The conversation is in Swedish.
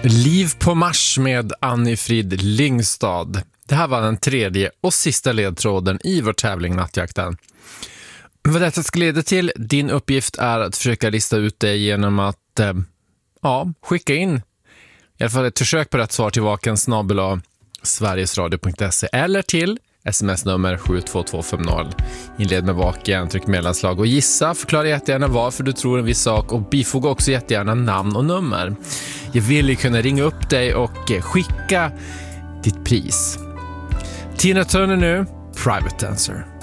Liv på Mars med Anni-Frid Lyngstad. Det här var den tredje och sista ledtråden i vår tävling Nattjakten. Vad detta ska leda till, din uppgift är att försöka lista ut det genom att skicka in i alla fall ett försök på rätt svar till vaken@sverigesradio.se eller till sms-nummer 72250. Inled med vaken, tryck mellanslag och gissa. Förklara jättegärna varför du tror en viss sak och bifoga också jättegärna namn och nummer. Jag vill ju kunna ringa upp dig och skicka ditt pris. Tina Turner nu, Private Dancer.